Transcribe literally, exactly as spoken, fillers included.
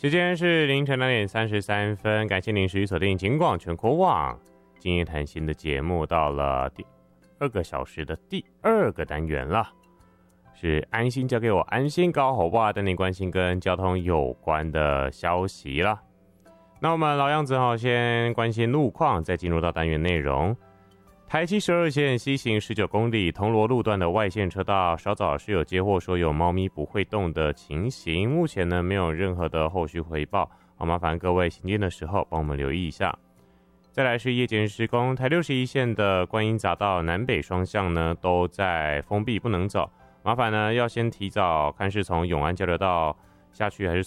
时间是凌晨两点三十三分，感谢您持续锁定警广全国网今夜谈心的节目，到了第二个小时的第二个单元了，是安心交给我，安心搞好哇，带你关心跟交通有关的消息啦。那我们老样子哈，先关心路况，再进入到单元内容。台七十二线西行十九公里铜锣路段的外线车道，稍早是有接获说有猫咪不会动的情形，目前呢没有任何的后续回报，好，麻烦各位行进的时候帮我们留意一下。再来是夜间施工，台六十一线的观音匝道南北双向呢都在封闭不能走，麻烦呢要先提早看是从永安交流道下去，还是